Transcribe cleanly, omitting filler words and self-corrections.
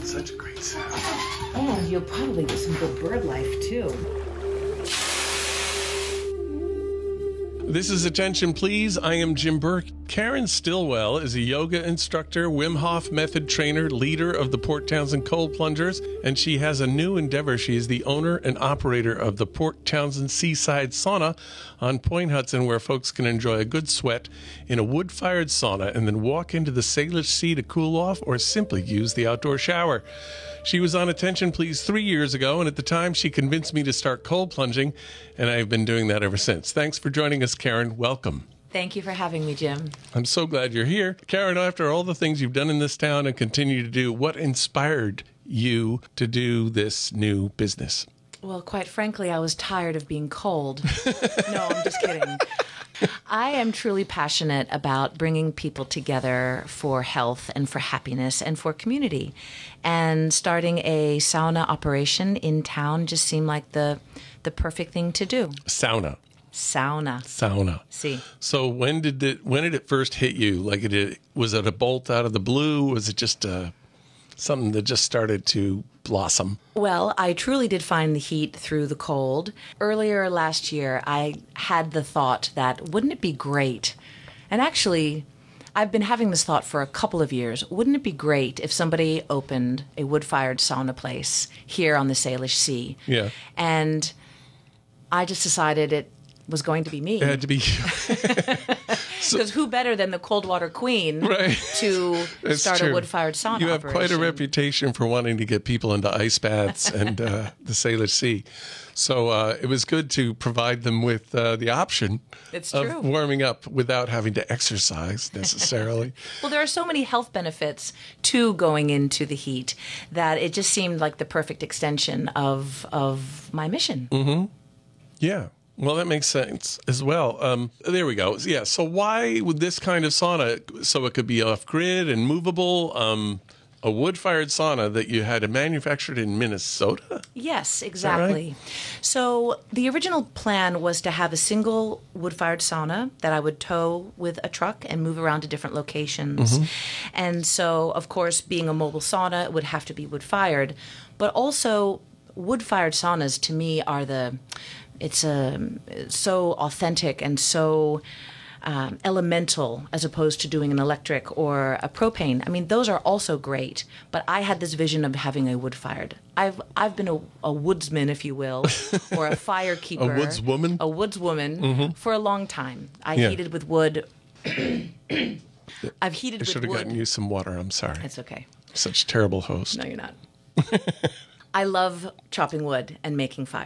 Such a great sound. And you'll probably get some good bird life, too. This is Attention Please. I am Jim Burke. Karen Stillwell is a yoga instructor, Wim Hof method trainer, leader of the Port Townsend Cold Plungers, and she has a new endeavor. She is the owner and operator of the Port Townsend Seaside Sauna on Point Hudson, where folks can enjoy a good sweat in a wood-fired sauna and then walk into the Salish Sea to cool off or simply use the outdoor shower. She was on Attention Please 3 years ago, and at the time she convinced me to start cold plunging, and I've been doing that ever since. Thanks for joining us, Karen. Welcome. Thank you for having me, Jim. I'm so glad you're here. Karen, after all the things you've done in this town and continue to do, what inspired you to do this new business? Well, quite frankly, I was tired of being cold. No, I'm just kidding. I am truly passionate about bringing people together for health and for happiness and for community. And starting a sauna operation in town just seemed like the perfect thing to do. Sauna. See. So when did it first hit you? Like, was it a bolt out of the blue? Was it just something that just started to blossom? Well, I truly did find the heat through the cold. Earlier last year, I had the thought that wouldn't it be great? And actually, I've been having this thought for a couple of years. Wouldn't it be great if somebody opened a wood-fired sauna place here on the Salish Sea? Yeah. And I just decided it was going to be me. It had to be Because who better than the cold water queen to start true. A wood-fired sauna You have operation? quite a reputation for wanting to get people into ice baths and the Salish Sea. So it was good to provide them with the option of warming up without having to exercise necessarily. Well, there are so many health benefits to going into the heat that it just seemed like the perfect extension of my mission. Mm-hmm. Yeah. Well, that makes sense as well. There we go. Yeah. So why would this kind of sauna, so it could be off-grid and movable, a wood-fired sauna that you had manufactured in Minnesota? Yes, exactly. Right? So the original plan was to have a single wood-fired sauna that I would tow with a truck and move around to different locations. Mm-hmm. And so, of course, being a mobile sauna, it would have to be wood-fired. But also, wood-fired saunas, to me, are it's so authentic and so elemental as opposed to doing an electric or a propane. I mean, those are also great, but I had this vision of having a wood-fired. I've been a woodsman, if you will, or a fire keeper. A woodswoman? A woodswoman for a long time. I heated with wood. I've heated with wood. I should have gotten you some water. I'm sorry. It's okay. Such a terrible host. No, you're not. I love chopping wood and making fire.